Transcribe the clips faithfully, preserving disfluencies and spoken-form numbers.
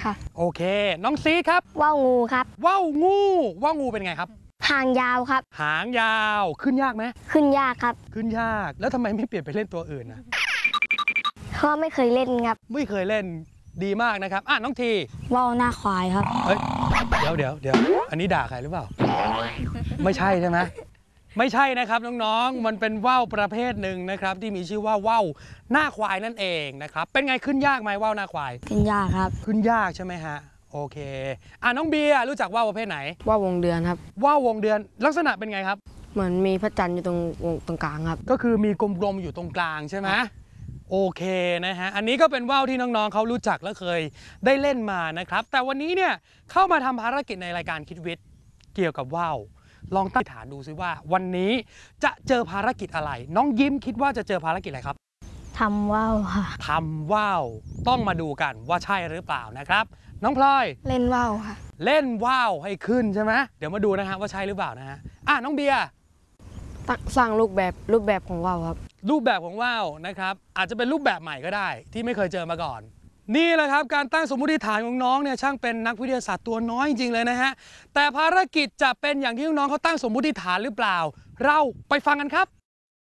ค่ะโอเคน้องซีครับว่าวงูครับว่าวงูว่าวงูเป็นไงครับหางยาวครับหางยาวขึ้นยากไหมขึ้นยากครับขึ้นยากแล้วทำไมไม่เปลี่ยนไปเล่นตัวอื่นนะเพราะไม่เคยเล่นครับไม่เคยเล่นดีมากนะครับอ่ะน้องทีว่าวหน้าควายครับเฮ้ยเดี๋ยวเดี๋ยวเดี๋ยวอันนี้ด่าใครหรือเปล่าไม่ใช่ใช่ไหมไม่ใช่นะครับน้องๆมันเป็นว่าวประเภทหนึ่งนะครับที่มีชื่อว่าว่าวหน้าควายนั่นเองนะครับเป็นไงขึ้นยากไหมว่าวหน้าควายขึ้นยากครับขึ้นยากใช่ไหมฮะโอเคอ่ะน้องเบียร์รู้จักว่าวประเภทไหนว่าววงเดือนครับว่าววงเดือนลักษณะเป็นไงครับเหมือนมีพระจันทร์อยู่ตรงตรงกลางครับก็คือมีกลมๆอยู่ตรงกลางใช่ไหมโอเคนะฮะอันนี้ก็เป็นว่าวที่น้องๆเขารู้จักและเคยได้เล่นมานะครับแต่วันนี้เนี่ยเข้ามาทำภารกิจในรายการคิดวิทย์เกี่ยวกับว่าวลองตั้งฐานดูซิว่าวันนี้จะเจอภารกิจอะไรน้องยิ้มคิดว่าจะเจอภารกิจอะไรครับทำว่าวค่ะทำว่าวต้องมาดูกันว่าใช่หรือเปล่านะครับน้องพลอยเล่นว่าวค่ะเล่นว่าวให้ขึ้นใช่ไหมเดี๋ยวมาดูนะฮะว่าใช่หรือเปล่านะฮะอ่ะน้องเบียร์สร้างรูปแบบรูปแบบของว่าวครับรูปแบบของว่าวนะครับอาจจะเป็นรูปแบบใหม่ก็ได้ที่ไม่เคยเจอมาก่อนนี่แหละครับการตั้งสมมุติฐานของน้องเนี่ยช่างเป็นนักวิทยาศาสตร์ตัวน้อยจริงๆเลยนะฮะแต่ภารกิจจะเป็นอย่างที่น้องๆเขาตั้งสมมุติฐานหรือเปล่าเราไปฟังกันครับ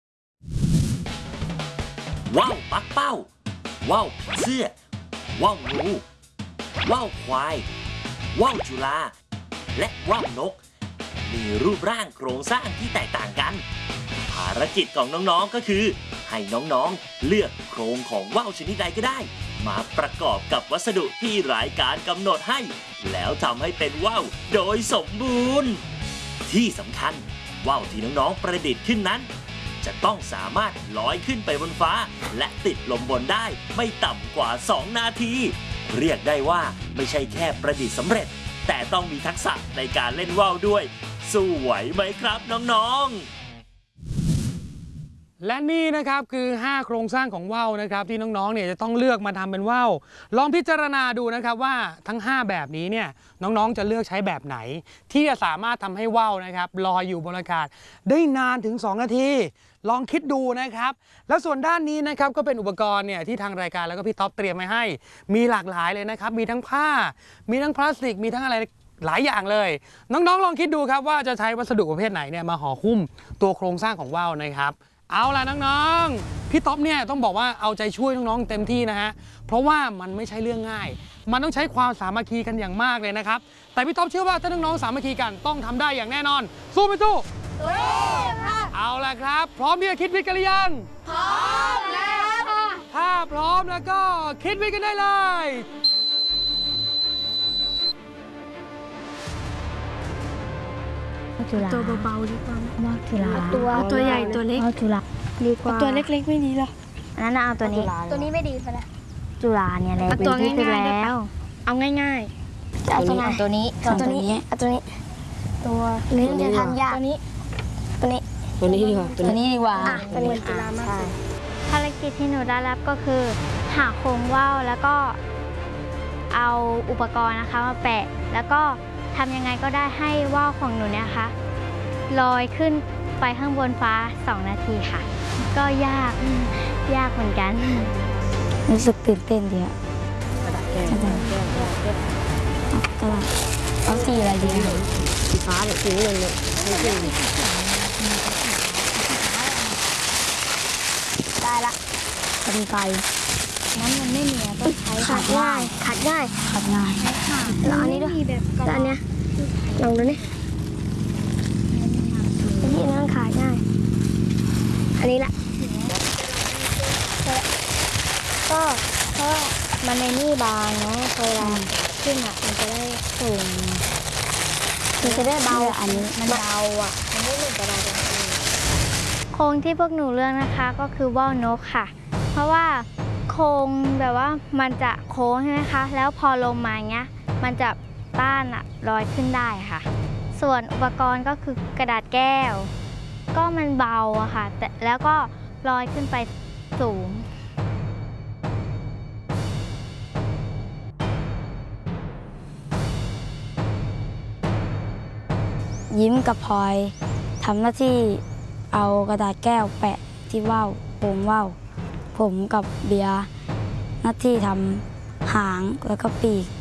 ว่าวปักเป้าว่าวผีเสื้อว่าวงูว่าวควายว่าวจุฬาและว่าวนกมีรูปร่างโครงสร้างที่แตกต่างกันภารกิจของน้องๆก็คือให้น้องๆเลือกโครงของว่าวชนิดใดก็ได้มาประกอบกับวัสดุที่รายการกำหนดให้แล้วทำให้เป็นว่าวโดยสมบูรณ์ที่สำคัญว่าวที่น้องๆประดิษฐ์ขึ้นนั้นจะต้องสามารถลอยขึ้นไปบนฟ้าและติดลมบนได้ไม่ต่ำกว่าสองนาทีเรียกได้ว่าไม่ใช่แค่ประดิษฐ์สำเร็จแต่ต้องมีทักษะในการเล่นว่าวด้วยสู้ไหวไหมครับน้องๆและนี่นะครับคือห้าโครงสร้างของว่าวนะครับที่น้องๆเนี่ยจะต้องเลือกมาทำเป็นว่าวลองพิจารณาดูนะครับว่าทั้งห้าแบบนี้เนี่ยน้องๆจะเลือกใช้แบบไหนที่จะสามารถทำให้ว่าวนะครับลอยอยู่บนอากาศได้นานถึงสองนาทีลองคิดดูนะครับแล้วส่วนด้านนี้นะครับก็เป็นอุปกรณ์เนี่ยที่ทางรายการแล้วก็พี่ท็อปเตรียมไว้ให้มีหลากหลายเลยนะครับมีทั้งผ้ามีทั้งพลาสติกมีทั้งอะไรหลายอย่างเลยน้องๆลองคิดดูครับว่าจะใช้วัสดุประเภทไหนเนี่ยมาห่อหุ้มตัวโครงสร้างของว่าวนะครับเอาล่ะน้องๆพี่ท็อปเนี่ยต้องบอกว่าเอาใจช่วยน้องๆเต็มที่นะฮะเพราะว่ามันไม่ใช่เรื่องง่ายมันต้องใช้ความสามัคคีกันอย่างมากเลยนะครับแต่พี่ท็อปเชื่อว่าถ้าน้องๆสามัคคีกันต้องทำได้อย่างแน่นอนสู้ไม่สู้สู้ค่ะเอาล่ะครับพร้อมที่จะคิดวิทย์กันหรือยังพร้อมแล้วค่ะถ้าพร้อมแล้วก็คิดวิทย์กันได้เลยตัวเบาๆดีกว่าว่าวจุฬาตัวตัวใหญ่ตัวเล็กว่าวจุฬาดีกว่าตัวเล็กๆไม่ดีหรออันนั้นเอาตัวนี้ตัวนี้ไม่ดีไปแล้วจุฬาเนี่ยแหละตัวง่ายๆแล้วเอาง่ายๆเอาตัวนี้ตัวนี้เอาตัวนี้เอาตัวนี้ตัวนี้จะทำยากตัวนี้ตัวนี้ตัวนี้ดีกว่าตัวนี้ดีกว่าตัวนี้จุฬามากภารกิจที่หนูได้รับก็คือหาโครงว่าวแล้วก็เอาอุปกรณ์นะคะมาแปะแล้วก็ทำยังไงก็ได้ให้ว่าวของหนูเนี่ยค่ะลอยขึ้นไปข้างบนฟ้าสองนาทีค่ะก็ยากยากเหมือนกันรู้สึกตื่นเต้นดีอะกระดาษแก้วกระดาษแก้วกระดาษกระดาษเอาสีอะไรดีสีฟ้าเนี่ยสีเงินเนี่ยได้ละจะมีไฟนั้นมันไม่มีต้องใช้ขัดง่ายขัดง่ายขัดง่ายแล้วอันนี้ด้วยแล้วอันเนี้ยลองดูนี่นี่นั่งขาง่ายอันนี้แหละก็เพราะมันในนี่บางเนาะเวลาขึ้นอ่ะมันจะได้สูงมันจะได้เบาอันนี้มันเบาอ่ะมันไม่เหมือนกระดาษอื่นโครงที่พวกหนูเลือกนะคะก็คือว่าวนกค่ะเพราะว่าโครงแบบว่ามันจะโค้งใช่ไหมคะแล้วพอลมมาเงี้ยมันจะต้านอะลอยขึ้นได้ค่ะส่วนอุปกรณ์ก็คือกระดาษแก้วก็มันเบาอะค่ะแต่แล้วก็ลอยขึ้นไปสูงยิ้มกับพลอยทำหน้าที่เอากระดาษแก้วแปะที่ว่าวผมว่าวผมกับเบียร์หน้าที่ทำหางแล้วก็ปีก